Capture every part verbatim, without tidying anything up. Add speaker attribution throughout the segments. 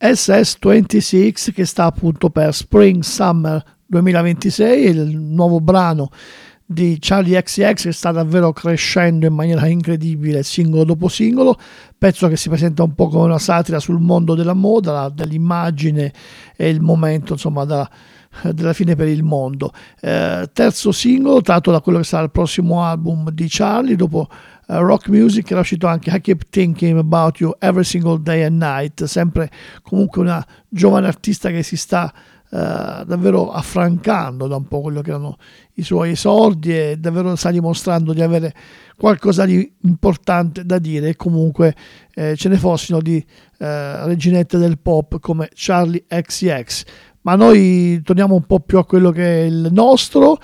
Speaker 1: S S ventisei, che sta appunto per Spring Summer duemilaventisei, il nuovo brano di Charli X C X che sta davvero crescendo in maniera incredibile singolo dopo singolo, pezzo che si presenta un po' come una satira sul mondo della moda, dell'immagine e il momento insomma della, della fine per il mondo. Eh, terzo singolo tratto da quello che sarà il prossimo album di Charli. Dopo uh, Rock Music era uscito anche I Keep Thinking About You Every Single Day and Night, sempre comunque una giovane artista che si sta Uh, davvero affrancando da un po' quello che erano i suoi esordi e davvero sta dimostrando di avere qualcosa di importante da dire, e comunque eh, ce ne fossero di uh, reginette del pop come Charli X C X. Ma noi torniamo un po' più a quello che è il nostro,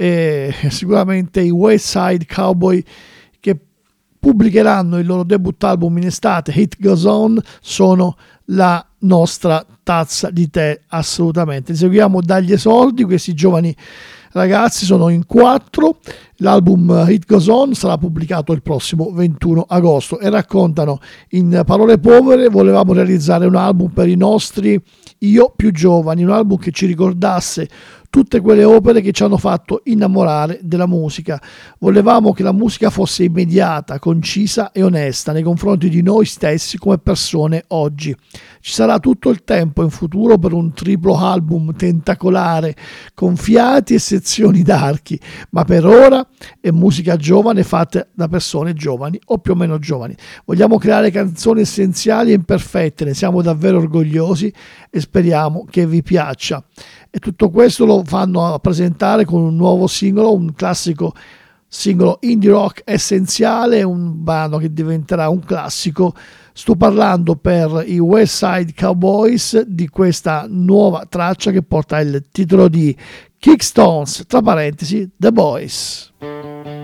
Speaker 1: e sicuramente i West Side Cowboy, che pubblicheranno il loro debut album in estate, Hit Goes On, sono la nostra tazza di tè assolutamente. Li seguiamo dagli esordi. Questi giovani ragazzi sono in quattro. L'album Hit Goes On sarà pubblicato il prossimo ventuno agosto e raccontano in parole povere: volevamo realizzare un album per i nostri io più giovani, un album che ci ricordasse tutte quelle opere che ci hanno fatto innamorare della musica. Volevamo che la musica fosse immediata, concisa e onesta nei confronti di noi stessi come persone oggi. Ci sarà tutto il tempo in futuro per un triplo album tentacolare con fiati e sezioni d'archi, ma per ora è musica giovane fatta da persone giovani o più o meno giovani. Vogliamo creare canzoni essenziali e imperfette, ne siamo davvero orgogliosi e speriamo che vi piaccia. E tutto questo lo fanno a presentare con un nuovo singolo, un classico singolo indie rock essenziale, un brano che diventerà un classico. Sto parlando per i West Side Cowboys di questa nuova traccia che porta il titolo di Kickstones, tra parentesi The Boys.